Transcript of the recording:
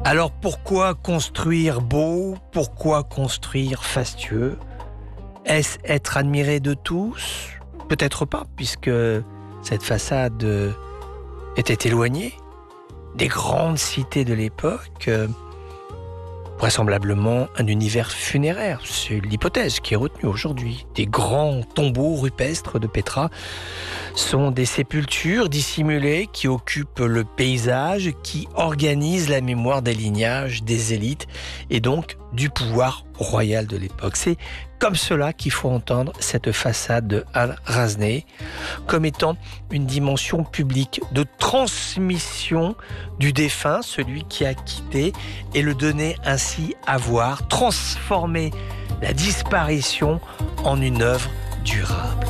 Alors pourquoi construire beau? Pourquoi construire fastueux? Est-ce être admiré de tous? Peut-être pas, puisque cette façade était éloignée des grandes cités de l'époque, vraisemblablement un univers funéraire. C'est l'hypothèse qui est retenue aujourd'hui. Des grands tombeaux rupestres de Pétra sont des sépultures dissimulées qui occupent le paysage, qui organisent la mémoire des lignages, des élites et donc du pouvoir royal de l'époque. C'est comme cela qu'il faut entendre cette façade de Al-Razneh comme étant une dimension publique de transmission du défunt, celui qui a quitté, et le donner ainsi à voir, transformer la disparition en une œuvre durable.